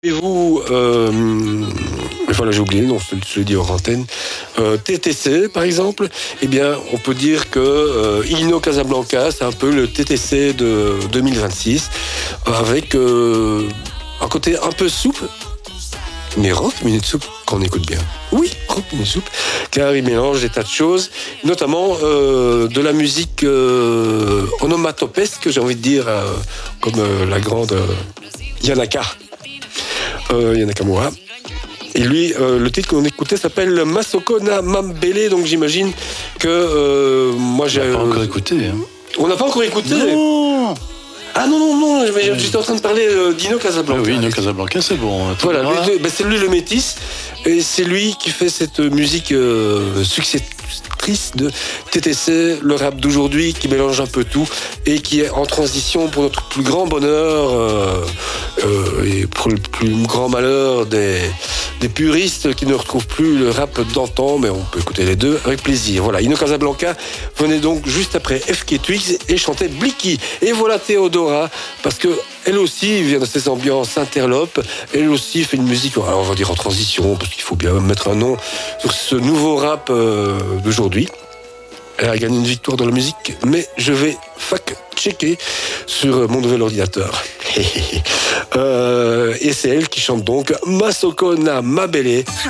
Et vous, voilà, j'ai oublié, donc je le dis hors antenne. TTC, par exemple, eh bien, on peut dire que Ino Casablanca, c'est un peu le TTC de 2026, avec un côté un peu souple, mais rock Minute Soupe, qu'on écoute bien. Oui, rock Minute Soupe, car il mélange des tas de choses, notamment de la musique onomatopesque, j'ai envie de dire, comme la grande Yanaka. Nakamura. Et lui, le titre qu'on écoutait s'appelle Masoko na Mambele, donc j'imagine que moi j'ai. On n'a pas encore écouté. Hein. On n'a pas encore écouté. Non. Ah non, j'étais en train de parler d'Ino Casablanca. Ah oui, Ino Casablanca, c'est bon. Voilà, c'est lui le métis, et c'est lui qui fait cette musique successrice de TTC, le rap d'aujourd'hui, qui mélange un peu tout, et qui est en transition pour notre plus grand bonheur, et pour le plus grand malheur des puristes qui ne retrouvent plus le rap d'antan, mais on peut écouter les deux avec plaisir. Voilà, Ino Casablanca venait donc juste après FK Twigs et chantait Blicky. Et voilà Théodora, parce que elle aussi vient de ces ambiances interlopes. Elle aussi fait une musique, alors on va dire en transition, parce qu'il faut bien mettre un nom sur ce nouveau rap d'aujourd'hui. Elle a gagné une victoire dans la musique, mais je vais fact-checker sur mon nouvel ordinateur. Et c'est elle qui chante donc Masoko na Mabele